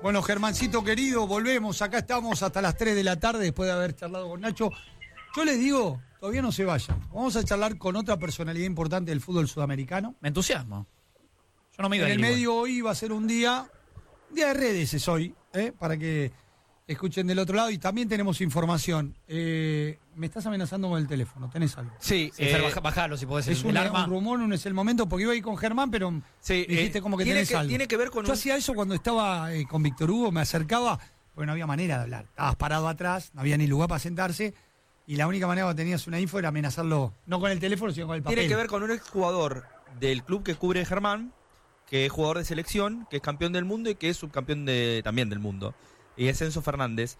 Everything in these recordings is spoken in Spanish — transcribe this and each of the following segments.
Bueno, Germancito querido, volvemos. Acá estamos hasta las 3 de la tarde después de haber charlado con Nacho. Yo les digo, todavía no se vayan. Vamos a charlar con otra personalidad importante del fútbol sudamericano. Me entusiasmo. Yo no me iba En a el ir medio hoy va a ser un día de redes es hoy, para que escuchen del otro lado. Y también tenemos información. Me estás amenazando con el teléfono, ¿tenés algo? Sí, bajalo si podés. Es un rumor, no es el momento, porque iba a ir con Germán, pero sí, dijiste como que tenés algo. Tiene que ver con Yo hacía eso cuando estaba con Víctor Hugo, me acercaba, porque no había manera de hablar. Estabas parado atrás, no había ni lugar para sentarse, y la única manera que tenías una info era amenazarlo, no con el teléfono, sino con el papel. Tiene que ver con un exjugador del club que cubre Germán, que es jugador de selección, que es campeón del mundo y que es subcampeón también del mundo. Y es Enzo Fernández.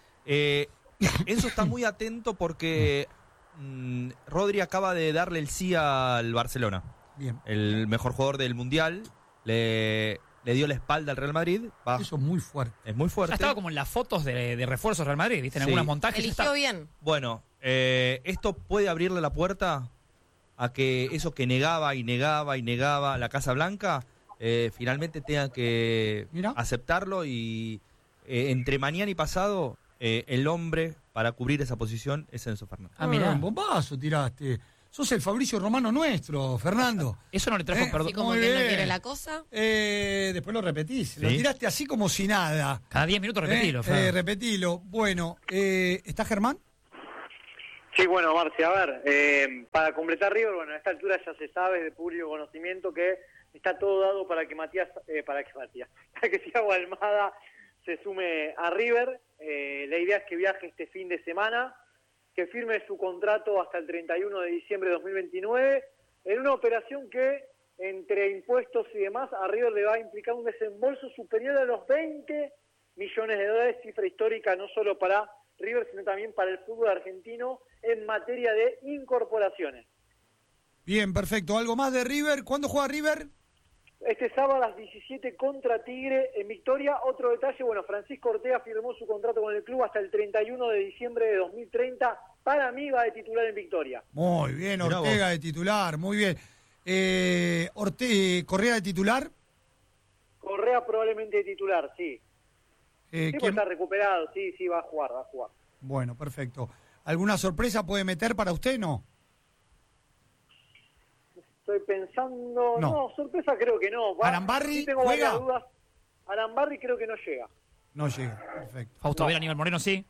Enzo está muy atento porque Rodri acaba de darle el sí al Barcelona. Bien. El mejor jugador del Mundial. Le dio la espalda al Real Madrid. Eso es muy fuerte. Es muy fuerte. Ya estaba como en las fotos de refuerzos Real Madrid, ¿viste? En algunas montajes. Eligió bien. Bueno, esto puede abrirle la puerta a que eso que negaba la Casa Blanca, finalmente tenga que aceptarlo y entre mañana y pasado el hombre para cubrir esa posición es Enzo Fernández. Mirá, un bombazo tiraste. Sos el Fabricio Romano nuestro, Fernando. Eso no le trajo perdón. Así como que no quiere la cosa. Después lo repetís. ¿Sí? Lo tiraste así como si nada. Cada 10 minutos repetilo. Repetilo. Bueno, ¿está Germán? Sí, bueno, Marcia, a ver, para completar River, bueno, a esta altura ya se sabe de público conocimiento que está todo dado para que para que Thiago Almada se sume a River. La idea es que viaje este fin de semana, que firme su contrato hasta el 31 de diciembre de 2029, en una operación que, entre impuestos y demás, a River le va a implicar un desembolso superior a los 20 millones de dólares, cifra histórica no solo para River, sino también para el fútbol argentino en materia de incorporaciones. Bien, perfecto. ¿Algo más de River? ¿Cuándo juega River? Este sábado a las 17 contra Tigre en Victoria. Otro detalle, bueno, Francisco Ortega firmó su contrato con el club hasta el 31 de diciembre de 2030. Para mí va de titular en Victoria. Muy bien, Ortega de titular, muy bien. ¿Correa de titular? Correa probablemente de titular, sí. Sí, porque está recuperado, sí, va a jugar. Bueno, perfecto. ¿Alguna sorpresa puede meter para usted, no? Estoy pensando... No, sorpresa creo que no. ¿Arambarri sí tengo juega? varias dudas. Arambarri creo que no llega. No llega, perfecto. Fausto Vera, Aníbal Moreno, sí.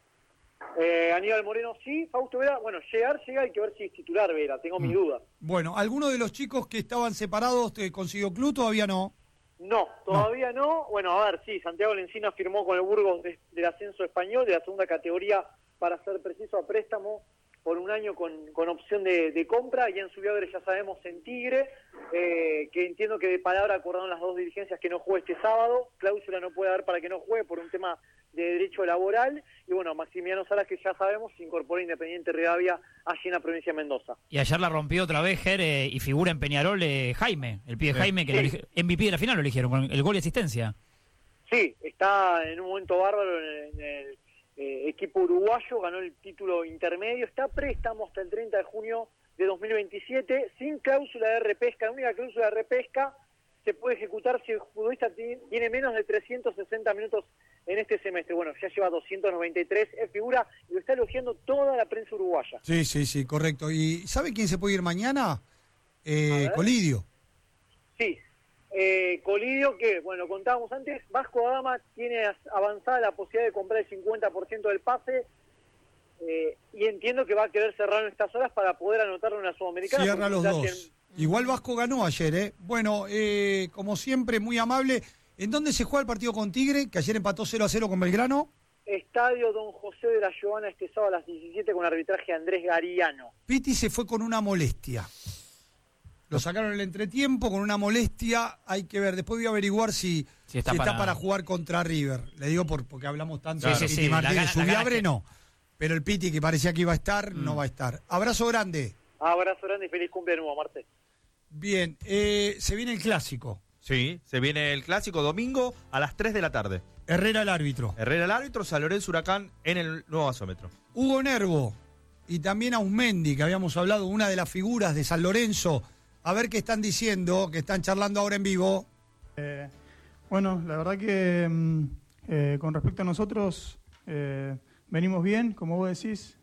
Aníbal Moreno, sí. Fausto Vera, bueno, llega, hay que ver si es titular Vera, tengo mis dudas. Bueno, ¿alguno de los chicos que estaban separados consiguió club? Todavía no. No, todavía no. Bueno, a ver, sí, Santiago Lencina firmó con el Burgos del ascenso español, de la segunda categoría, para ser preciso, a préstamo por un año con opción de compra. Y en Subiagre ya sabemos en Tigre, que entiendo que de palabra acordaron las dos dirigencias que no juegue este sábado. Cláusula no puede haber para que no juegue por un tema de derecho laboral. Y bueno, Maximiliano Salas, que ya sabemos, se incorpora Independiente Rivadavia allí en la provincia de Mendoza. Y ayer la rompió otra vez, Ger, y figura en Peñarol Jaime, el pibe Jaime, que MVP de la final lo eligieron, con el gol y asistencia. Sí, está en un momento bárbaro en el equipo uruguayo, ganó el título intermedio, está a préstamo hasta el 30 de junio de 2027, sin cláusula de repesca. La única cláusula de repesca se puede ejecutar si el futbolista tiene menos de 360 minutos en este semestre. Bueno, ya lleva 293, es figura y lo está elogiando toda la prensa uruguaya. Sí, correcto. ¿Y sabe quién se puede ir mañana? Colidio. Sí, Colidio, que, bueno, contábamos antes, Vasco da Gama tiene avanzada la posibilidad de comprar el 50% del pase, y entiendo que va a querer cerrar en estas horas para poder anotarlo en la Sudamericana. Cierra los dos. Igual Vasco ganó ayer, Bueno, como siempre, muy amable. ¿En dónde se juega el partido con Tigre, que ayer empató 0-0 con Belgrano? Estadio Don José de la Giovana, este sábado a las 17 con arbitraje de Andrés Gariano. Piti se fue con una molestia. Lo sacaron en el entretiempo con una molestia. Hay que ver, después voy a averiguar si está para jugar contra River. Le digo porque hablamos tanto de Piti Martínez. Subiabre no, pero el Piti que parecía que iba a estar, no va a estar. Abrazo grande. Abrazo grande y feliz cumpleaños, Marte. Bien, se viene el clásico. Sí, se viene el clásico domingo a las 3 de la tarde. Herrera el árbitro. San Lorenzo Huracán en el nuevo gasómetro. Hugo Nervo y también Ausmendi, que habíamos hablado, una de las figuras de San Lorenzo. A ver qué están diciendo, que están charlando ahora en vivo. Bueno, la verdad que Con respecto a nosotros, venimos bien, como vos decís.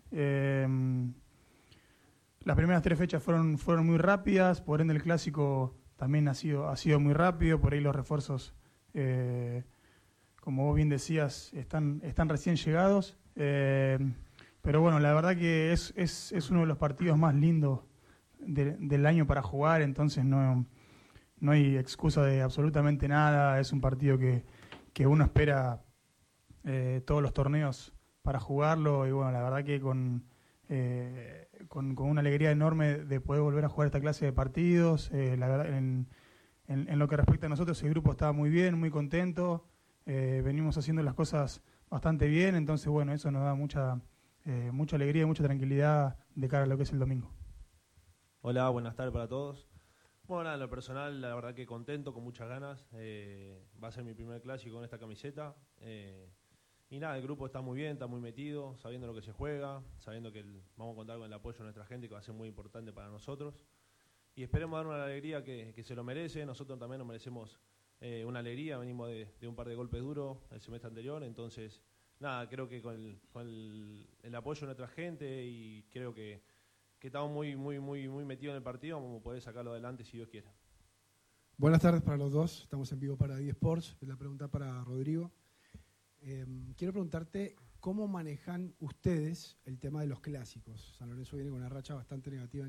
Las primeras 3 fechas fueron muy rápidas, por ende el clásico también ha sido muy rápido, por ahí los refuerzos, como vos bien decías, están recién llegados. Pero bueno, la verdad que es uno de los partidos más lindos del año para jugar, entonces no hay excusa de absolutamente nada. Es un partido que uno espera todos los torneos para jugarlo, y bueno, la verdad que con una alegría enorme de poder volver a jugar esta clase de partidos. La verdad, en lo que respecta a nosotros, el grupo estaba muy bien, muy contento. Venimos haciendo las cosas bastante bien, entonces bueno, eso nos da mucha alegría y mucha tranquilidad de cara a lo que es el domingo. Hola, buenas tardes para todos. Bueno, nada, en lo personal, la verdad que contento, con muchas ganas. Va a ser mi primer clásico con esta camiseta. Y nada, el grupo está muy bien, está muy metido, sabiendo lo que se juega, sabiendo que vamos a contar con el apoyo de nuestra gente, que va a ser muy importante para nosotros. Y esperemos dar una alegría que se lo merece. Nosotros también nos merecemos una alegría. Venimos de un par de golpes duros el semestre anterior. Entonces, nada, creo que con el apoyo de nuestra gente, y creo que estamos muy metidos en el partido, vamos a poder sacarlo adelante si Dios quiere. Buenas tardes para los dos. Estamos en vivo para eSports. La pregunta para Rodrigo. Quiero preguntarte cómo manejan ustedes el tema de los clásicos. San Lorenzo viene con una racha bastante negativa en